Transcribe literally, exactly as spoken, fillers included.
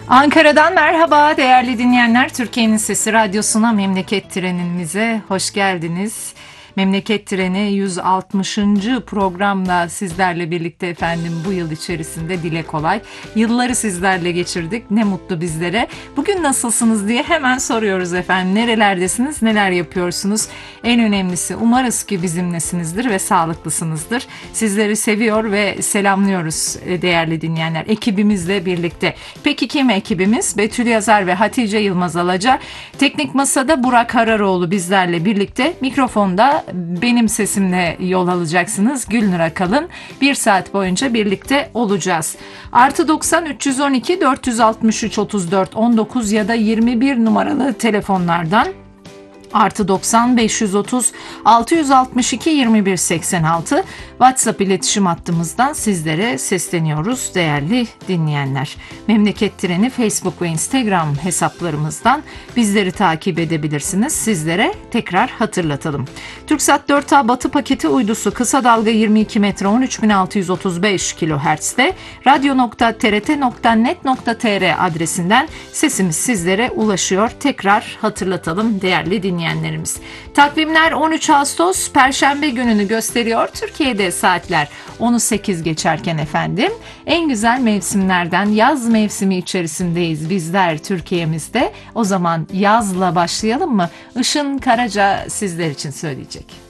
Ankara'dan merhaba değerli dinleyenler. Türkiye'nin Sesi Radyosu'na, Memleket Trenimize hoş geldiniz. Memleket Treni yüz altmışıncı programla sizlerle birlikte efendim bu yıl içerisinde dile kolay. Yılları sizlerle geçirdik. Ne mutlu bizlere. Bugün nasılsınız diye hemen soruyoruz efendim. Nerelerdesiniz, neler yapıyorsunuz? En önemlisi umarız ki bizimlesinizdir ve sağlıklısınızdır. Sizleri seviyor ve selamlıyoruz değerli dinleyenler. Ekibimizle birlikte. Peki kim ekibimiz? Betül Yazar ve Hatice Yılmaz Alaca. Teknik Masa'da Burak Hararoğlu bizlerle birlikte. Mikrofonda benim sesimle yol alacaksınız. Gülnur Akalın. Bir saat boyunca birlikte olacağız. Artı doksan üç yüz on iki dört yüz altmış üç otuz dört on dokuz ya da yirmi bir numaralı telefonlardan artı doksan beş yüz otuz altı yüz altmış iki yirmi bir seksen altı WhatsApp iletişim hattımızdan sizlere sesleniyoruz değerli dinleyenler. Memleket Treni Facebook ve Instagram hesaplarımızdan bizleri takip edebilirsiniz. Sizlere tekrar hatırlatalım. TürkSat dört A Batı paketi uydusu kısa dalga yirmi iki metre on üç bin altı yüz otuz beş kilohertz'te radyo nokta t r t nokta net nokta t r adresinden sesimiz sizlere ulaşıyor. Tekrar hatırlatalım değerli dinleyenler. Takvimler on üç Ağustos Perşembe gününü gösteriyor. Türkiye'de saatler onu sekiz geçerken efendim. En güzel mevsimlerden yaz mevsimi içerisindeyiz bizler Türkiye'mizde. O zaman yazla başlayalım mı? Işın Karaca sizler için söyleyecek.